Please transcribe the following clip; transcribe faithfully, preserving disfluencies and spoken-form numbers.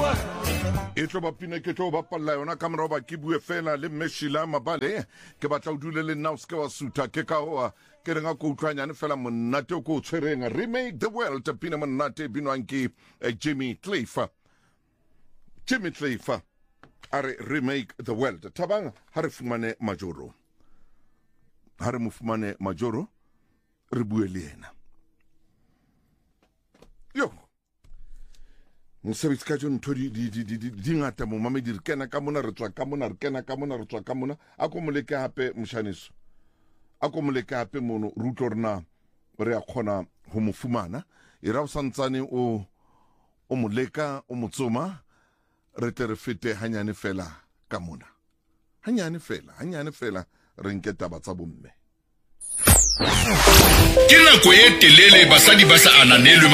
e tlo ba pina ke tlo ba palla yona ka mora ba ke bue fela le Meshila Mabale ke batla o dule le nna o ska wa suta ke ka hoa ke renga go utlwanyane fela monate o go tshwereng remake the world pina monate binwang ke Jimmy Cliff Jimmy Cliff are remake the world tabang ha re fumane majoro ha re mufumane majoro re bue le yena yo Mosebetsi ka jone ntho di ngata mo mamedi re kena ka mona re tswa ka mona re kena ka mona re tswa ka mona a ko moleke hape moshaniso a ko moleke hape mono re utlwe rena re a kgona ho mo fumana e ra o santsane o o moleka o motsoma re tle re fete hanyane fela ka mona hanyane fela hanyane fela re nke taba tsa bomme ke nako e telele basadi ba sa ananelwe